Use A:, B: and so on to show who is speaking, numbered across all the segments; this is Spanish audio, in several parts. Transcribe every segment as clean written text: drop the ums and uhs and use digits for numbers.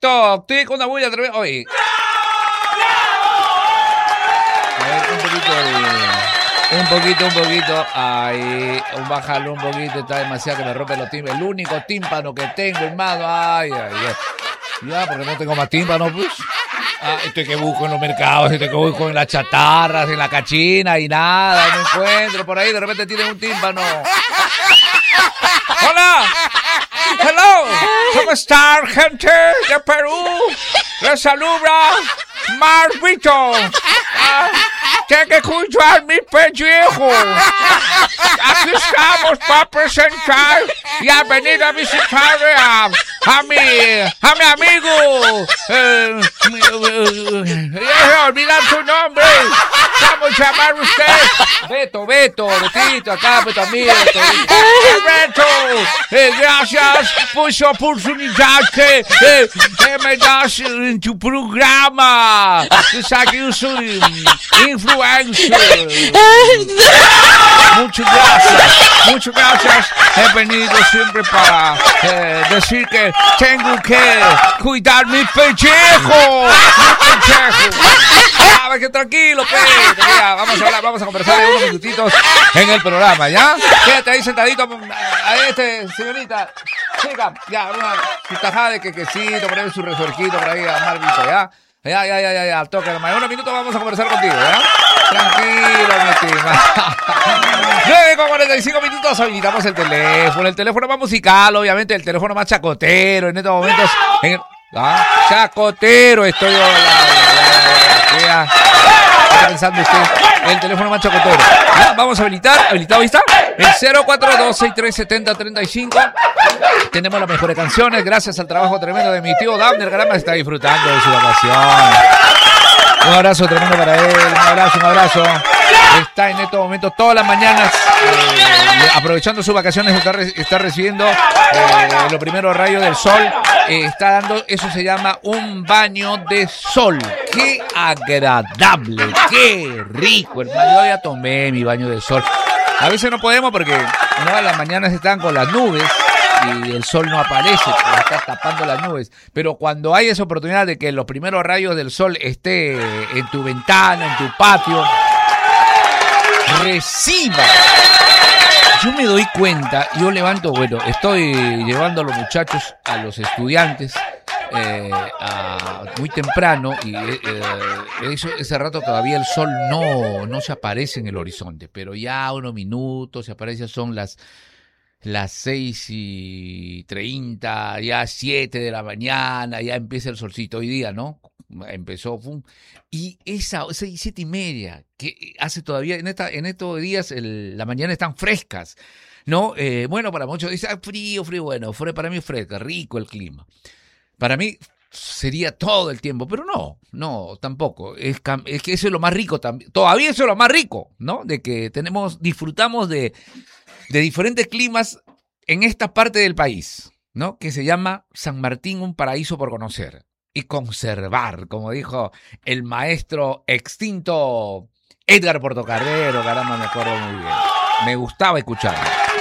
A: TikTok. Estoy con una bulla tremenda. Oye. A ver, un poquito. Ahí, bájalo un poquito. Está demasiado que me rompe los tímpanos. El único tímpano que tengo, hermano. Ay. Ya, porque no tengo más tímpanos, pues. Estoy que busco en los mercados, estoy que busco en las chatarras, en la cachina y nada, no encuentro. Por ahí de repente tienen un tímpano. ¡Hola! ¡Hello! ¿Cómo están, gente de Perú? Les saluda Marvito. Tienen que escuchar mi pellejo. Aquí estamos para presentar y a venir a visitar a mi amigo. Olvidar su nombre. ¿Cómo llamar usted? Betito, acá, Beto amigo. Beto, gracias por su oportunidad que me das en tu programa. Tú sabes que yo soy influencer. Muchas gracias. He venido siempre para decir que tengo que cuidar mi pellejo. Que tranquilo, ya, vamos a conversar en unos minutitos en el programa, ¿ya? Quédate ahí sentadito, señorita. Chica, ya, una tajada de quesito, por ahí su resorquito, por ahí a Marvito, ¿ya? Ya, al toque, hermano. En unos minutos vamos a conversar contigo, ¿ya? Tranquilo, mi estimado. 9:45 minutos, habilitamos el teléfono más musical, obviamente, el teléfono más chacotero en estos momentos. Chacotero, estoy yo. Ya. Está pensando usted, el teléfono más chacotero. Ya, vamos a habilitar. ¿Habilitado ahí está? El 0426370335. Tenemos las mejores canciones, gracias al trabajo tremendo de mi tío Downer. Caramba, está disfrutando de su vacación. Un abrazo tremendo para él, un abrazo. Está en estos momentos todas las mañanas aprovechando sus vacaciones, está recibiendo los primeros rayos del sol. Está dando, eso se llama un baño de sol. ¡Qué agradable! ¡Qué rico! Hermano, yo ya tomé mi baño de sol. A veces no podemos porque las mañanas están con las nubes y el sol no aparece, está tapando las nubes. Pero cuando hay esa oportunidad de que los primeros rayos del sol esté en tu ventana, en tu patio, reciba. Yo me doy cuenta, yo levanto, estoy llevando a los muchachos, a los estudiantes, muy temprano, y ese rato todavía el sol no se aparece en el horizonte, pero ya unos minutos se aparece, son las 6:30, ya 7 de la mañana, ya empieza el solcito hoy día, ¿no? Empezó, y esa 6:30, que hace todavía, en estos días, la mañana están frescas, ¿no? Bueno, para muchos dicen, frío, bueno, para mí es fresca, rico el clima. Para mí sería todo el tiempo, pero no, tampoco. Es que eso es lo más rico también. Todavía eso es lo más rico, ¿no? De que disfrutamos de diferentes climas en esta parte del país, ¿no? Que se llama San Martín, un paraíso por conocer y conservar, como dijo el maestro extinto Edgar Portocarrero. Caramba, me acuerdo muy bien. Me gustaba escucharlo.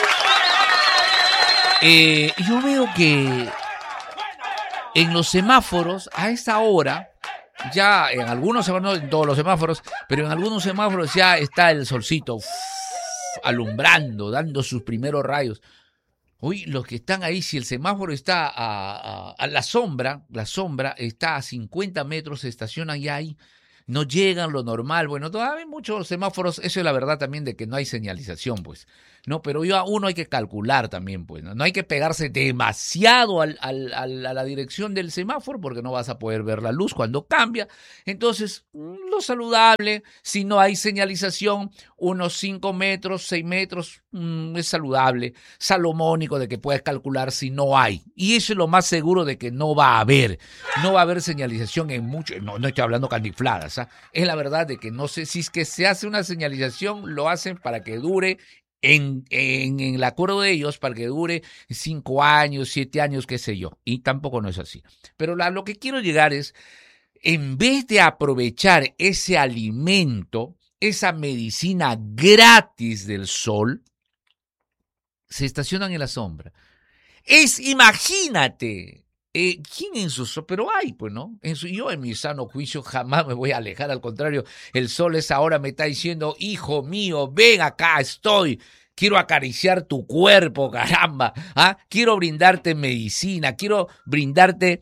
A: Yo veo que en los semáforos, a esa hora, ya en algunos semáforos, no en todos los semáforos, pero en algunos semáforos ya está el solcito alumbrando, dando sus primeros rayos. Hoy los que están ahí, si el semáforo está a la sombra está a 50 metros, se estacionan ya ahí, no llegan lo normal. Bueno, todavía hay muchos semáforos, eso es la verdad también de que no hay señalización, pues. No, pero uno hay que calcular también, pues. No hay que pegarse demasiado a la dirección del semáforo porque no vas a poder ver la luz cuando cambia. Entonces, lo saludable, si no hay señalización, unos 5 metros, 6 metros, es saludable, salomónico de que puedes calcular si no hay. Y eso es lo más seguro de que no va a haber. No va a haber señalización en mucho. No estoy hablando canifladas, ¿eh? Es la verdad de que no sé si es que se hace una señalización, lo hacen para que dure en el acuerdo de ellos, para que dure 5 años, 7 años, qué sé yo. Y tampoco no es así. Pero lo que quiero llegar es, en vez de aprovechar ese alimento, esa medicina gratis del sol, se estacionan en la sombra. Imagínate, ¿Quién en su pero hay, pues, ¿no? Yo en mi sano juicio jamás me voy a alejar, al contrario, el sol esa hora me está diciendo, hijo mío, ven acá, estoy, quiero acariciar tu cuerpo, caramba, ¿ah? Quiero brindarte medicina, quiero brindarte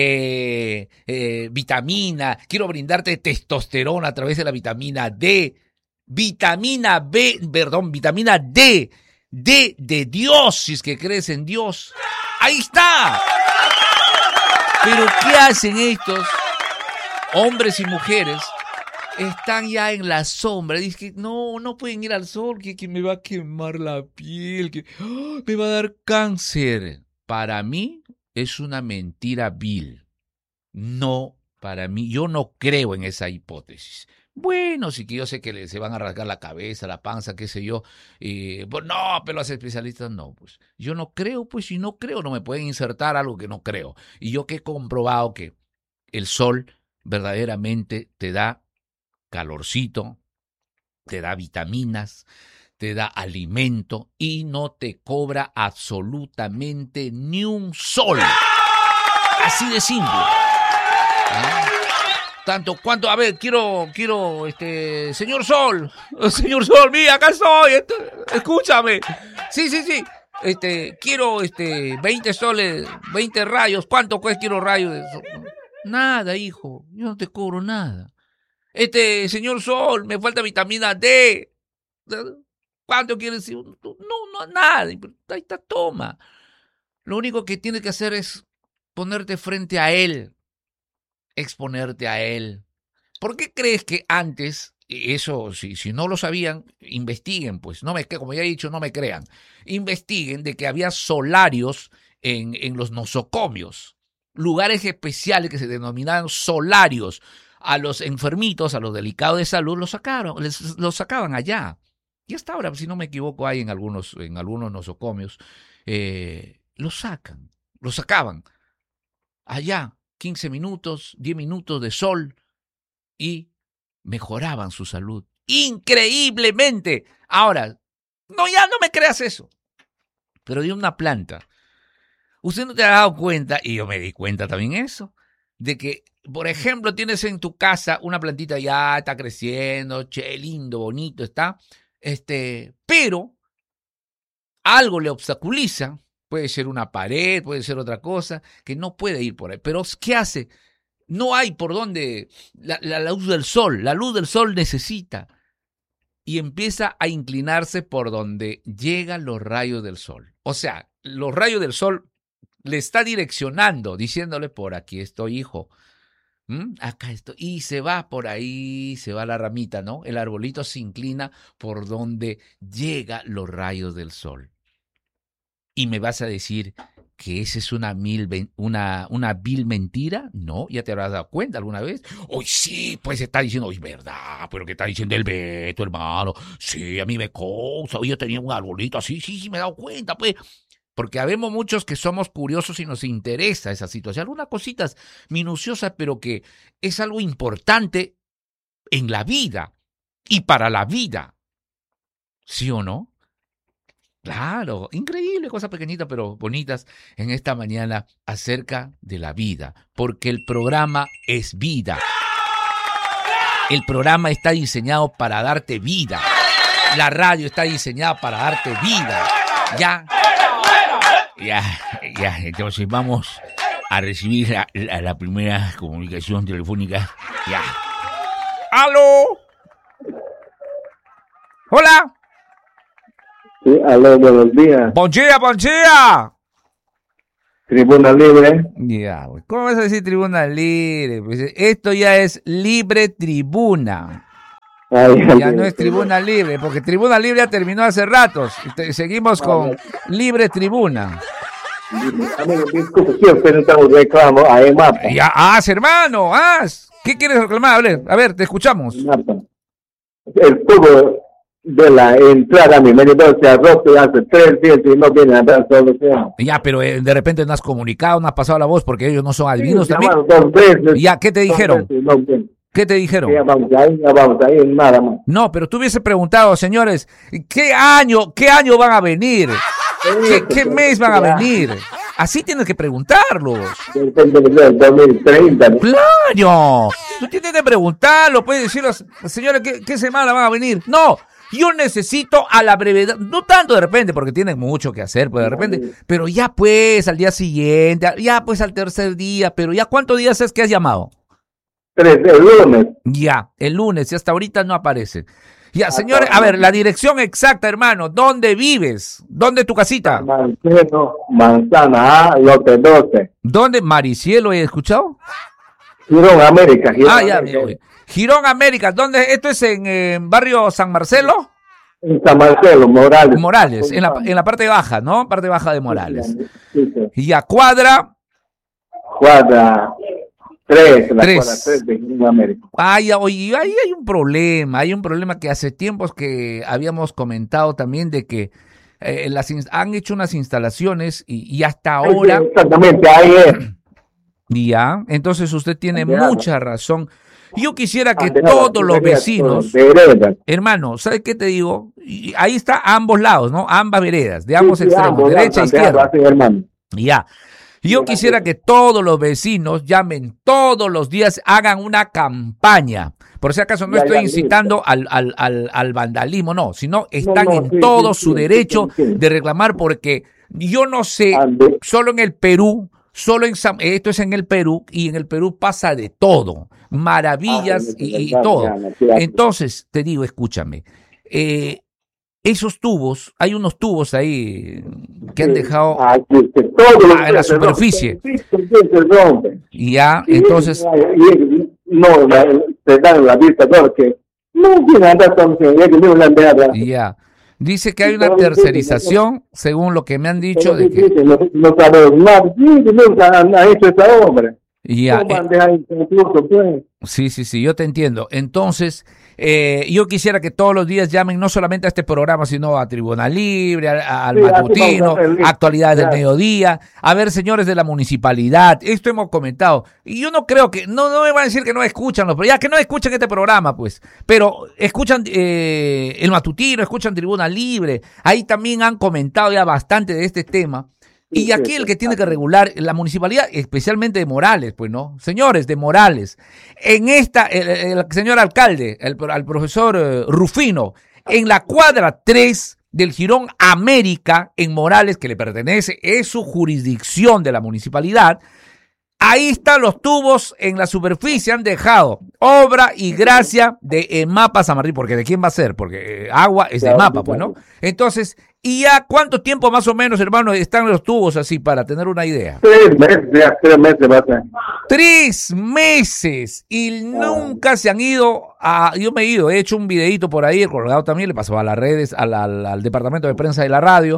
A: vitamina, quiero brindarte testosterona a través de la vitamina D, vitamina D, D de Dios, si es que crees en Dios. Ahí está. Pero ¿qué hacen estos hombres y mujeres? Están ya en la sombra. Dicen que no pueden ir al sol, que me va a quemar la piel, que me va a dar cáncer. Para mí es una mentira vil. No, para mí, yo no creo en esa hipótesis. Bueno, sí que yo sé que se van a rasgar la cabeza, la panza, qué sé yo. Pues no, pero los especialistas no, pues. Yo no creo, pues si no creo, no me pueden insertar algo que no creo. Y yo que he comprobado que el sol verdaderamente te da calorcito, te da vitaminas, te da alimento y no te cobra absolutamente ni un sol. Así de simple. ¿Ah? Tanto cuanto, a ver, quiero, señor Sol, mira, acá estoy, escúchame. Sí. Quiero, 20 soles, 20 rayos, ¿cuánto cuesta quiero rayos de sol? Nada, hijo, yo no te cobro nada. Señor Sol, me falta vitamina D. ¿Cuánto quieres? No, nada, ahí está, toma. Lo único que tienes que hacer es ponerte frente a él. Exponerte a él. ¿Por qué crees que antes, eso, si no lo sabían, investiguen, pues, como ya he dicho, no me crean, investiguen de que había solarios en los nosocomios, lugares especiales que se denominaban solarios. A los enfermitos, a los delicados de salud, los sacaban allá. Y hasta ahora, si no me equivoco, hay en algunos nosocomios, los sacaban allá. 15 minutos, 10 minutos de sol y mejoraban su salud. ¡Increíblemente! Ahora, ya no me creas eso. Pero de una planta. Usted no te ha dado cuenta, y yo me di cuenta también eso, de que, por ejemplo, tienes en tu casa una plantita ya está creciendo, lindo, bonito está, pero algo le obstaculiza. Puede ser una pared, puede ser otra cosa, que no puede ir por ahí. Pero ¿qué hace? No hay por dónde la luz del sol necesita. Y empieza a inclinarse por donde llegan los rayos del sol. O sea, los rayos del sol le está direccionando, diciéndole, por aquí estoy, hijo. Acá estoy. Y se va por ahí, se va la ramita, ¿no? El arbolito se inclina por donde llegan los rayos del sol. ¿Y me vas a decir que esa es una vil mentira? No, ya te habrás dado cuenta alguna vez. Hoy sí, pues está diciendo, es verdad, pero ¿qué está diciendo el Beto, hermano? Sí, a mí me consta, yo tenía un arbolito así, sí, me he dado cuenta, pues. Porque habemos muchos que somos curiosos y nos interesa esa situación. Algunas cositas minuciosas, pero que es algo importante en la vida y para la vida. ¿Sí o no? Claro, increíble, cosas pequeñitas pero bonitas en esta mañana acerca de la vida, porque el programa es vida. El programa está diseñado para darte vida. La radio está diseñada para darte vida. Ya, entonces vamos a recibir la primera comunicación telefónica. Ya. ¡Aló! ¡Hola!
B: Sí, aló, buenos días.
A: ¡Bon día!
B: Tribuna Libre.
A: Ya, ¿cómo vas a decir Tribuna Libre? Pues esto ya es Libre Tribuna. Ya no es Tribuna Libre, porque Tribuna Libre ya terminó hace ratos. Seguimos con Libre Tribuna.
B: Amigo, disculpe, siempre necesitamos reclamo a EMAPA.
A: Ya, hermano, ¿qué quieres reclamar? A ver, te escuchamos.
B: EMAPA. El tubo de la entrada a mi medidor se ha roto hace 3 días y no viene a dar solución.
A: Ya, pero de repente no has comunicado, no has pasado la voz porque ellos no son adivinos también.
B: 2 veces.
A: Ya, ¿qué te dijeron? ¿Qué te dijeron?
B: Ya vamos ahí, nada más.
A: No, pero tú hubiese preguntado, señores, ¿qué año van a venir? ¿Qué mes van a venir? Así tienes que preguntarlos.
B: Del 2030. ¿no?
A: ¡Claro! Tú tienes que preguntarlo, puedes decirle, señora, ¿qué semana van a venir? No, yo necesito a la brevedad, no tanto de repente, porque tienen mucho que hacer, pues de repente, pero ya pues al día siguiente, ya pues al tercer día, pero ya ¿cuántos días es que has llamado?
B: 3 el lunes.
A: Ya, el lunes, y hasta ahorita no aparece. Ya, señores, a ver, la dirección exacta, hermano, ¿dónde vives? ¿Dónde es tu casita?
B: Marcelo, Manzana A, lote 12.
A: ¿Dónde? ¿Maricielo he escuchado?
B: Girón, América. Girón,
A: Ya,
B: América.
A: Girón, América. ¿Dónde? ¿Esto es en barrio San Marcelo?
B: En San Marcelo, Morales.
A: Morales, en la parte baja, ¿no? Parte baja de Morales.
B: Sí, sí.
A: Y a cuadra.
B: Cuadra 3, la
A: 3.
B: cuadra 3 de Girón, América.
A: Oye, ahí hay un problema que hace tiempos que habíamos comentado también de que han hecho unas instalaciones y hasta ahora.
B: Sí, exactamente, ahí es.
A: Ya, entonces usted tiene
B: Ya.
A: mucha razón. Yo quisiera que
B: Ante
A: todos
B: nada,
A: los
B: veredas,
A: vecinos,
B: veredas.
A: hermano, ¿sabes qué te digo? Y ahí está a ambos lados, ¿no? Ambas veredas, de ambos
B: Sí, sí,
A: extremos,
B: ambos,
A: derecha e
B: ambos,
A: izquierda.
B: así, hermano.
A: Ya. Yo
B: Sí,
A: quisiera
B: así
A: que todos los vecinos llamen todos los días, hagan una campaña. Por si acaso no
B: Ya,
A: estoy
B: ya,
A: incitando al vandalismo, no, sino están
B: no,
A: en
B: sí,
A: todo
B: sí,
A: su
B: sí,
A: derecho
B: sí, sí.
A: de reclamar, porque yo no sé,
B: Ande.
A: solo en el Perú, esto es en el Perú, y en el Perú pasa de todo, maravillas
B: Ah,
A: y
B: verdad,
A: todo.
B: ya, sí, así.
A: Entonces, te digo, escúchame, esos tubos, hay unos tubos ahí que han dejado
B: Aquí, que todo lo
A: en la
B: que se
A: superficie.
B: rompe, sí, se rompe.
A: y ya,
B: Y
A: entonces,
B: no, te dan la vista porque no tiene nada con que no la verdad.
A: ya. Dice que hay una tercerización, según lo que me han dicho, de que
B: No sabemos nada, sí, nunca ha hecho esa obra.
A: ya,
B: ¿Cómo van a dejar inconcluso, pues?
A: sí, yo te entiendo. Entonces, yo quisiera que todos los días llamen no solamente a este programa, sino a Tribuna Libre, al
B: Sí, así
A: matutino,
B: vamos a hacer,
A: Actualidades del
B: ya.
A: Mediodía. A ver, señores de la municipalidad, esto hemos comentado. Y yo no creo que, no me van a decir que no escuchan, pero ya que no escuchan este programa, pues. Pero escuchan el matutino, escuchan Tribuna Libre. Ahí también han comentado ya bastante de este tema. Y aquí el que tiene que regular, la municipalidad, especialmente de Morales, pues, ¿no? Señores de Morales, en esta, el señor alcalde, al profesor Rufino, en la cuadra 3 del Girón América, en Morales, que le pertenece, es su jurisdicción de la municipalidad, ahí están los tubos en la superficie, han dejado obra y gracia de EMAPA San Martín, porque ¿de quién va a ser? Porque agua es de EMAPA, pues, ¿no? Entonces, ¿y ya cuánto tiempo más o menos, hermano, están los tubos así para tener una idea?
B: 3 meses, ya 3 meses va a ser.
A: 3 meses y nunca se han ido yo me he ido, he hecho un videito por ahí, el colgado también, le pasó a las redes, al departamento de prensa de la radio,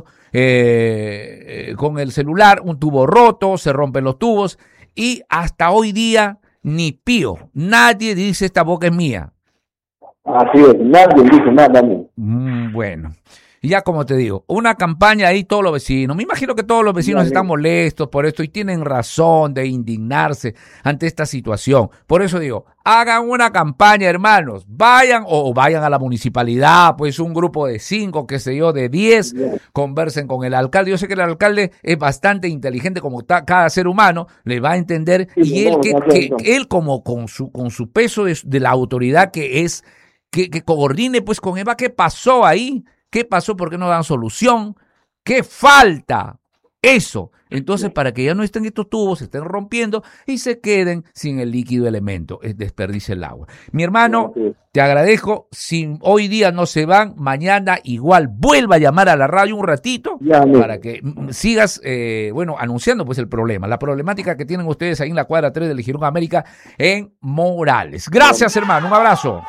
A: con el celular, un tubo roto, se rompen los tubos y hasta hoy día ni pío, nadie dice esta boca es mía.
B: Así es, nadie dice nada a mí.
A: Bueno. Y ya como te digo, una campaña ahí todos los vecinos. Me imagino que todos los vecinos están molestos por esto y tienen razón de indignarse ante esta situación. Por eso digo, hagan una campaña, hermanos. Vayan o vayan a la municipalidad, pues un grupo de 5, qué sé yo, de 10, conversen con el alcalde. Yo sé que el alcalde es bastante inteligente como cada ser humano, le va a entender y él, él como con su peso de la autoridad que es, que coordine pues con Eva, ¿qué pasó ahí? ¿Qué pasó? ¿Por qué no dan solución? ¿Qué falta? Eso. Entonces, para que ya no estén estos tubos, se estén rompiendo y se queden sin el líquido elemento, desperdicia el agua. Mi hermano, te agradezco. Si hoy día no se van, mañana igual vuelva a llamar a la radio un ratito para que sigas, anunciando pues el problema, la problemática que tienen ustedes ahí en la cuadra 3 del Girón América en Morales. Gracias, hermano. Un abrazo.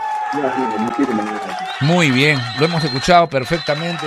A: Muy bien, lo hemos escuchado perfectamente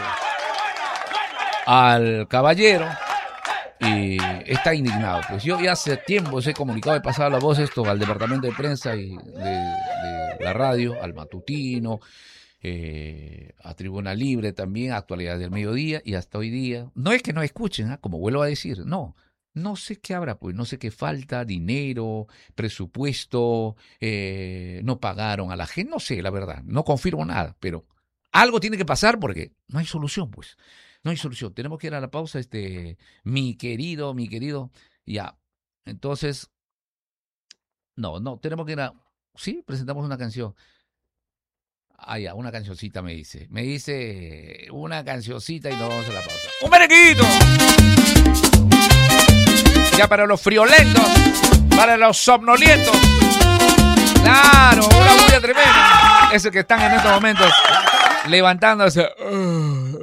A: al caballero y está indignado. Pues yo ya hace tiempo he comunicado, he pasado la voz esto al departamento de prensa y de la radio, al matutino, a Tribuna Libre también, a Actualidades del Mediodía y hasta hoy día. No es que no escuchen, como vuelvo a decir, no sé qué habrá, pues no sé qué falta, dinero, presupuesto, no pagaron a la gente, no sé, la verdad, no confirmo nada, pero algo tiene que pasar porque no hay solución, pues. No hay solución. Tenemos que ir a la pausa, mi querido. Ya. Entonces, no, tenemos que ir a... Sí, presentamos una canción. Ah, ya, una cancioncita me dice. Me dice una cancioncita y nos vamos a la pausa. ¡Un merenguito! Ya para los friolentos, para los somnolientos. Claro, una bulla tremenda. Esos que están en estos momentos levantándose.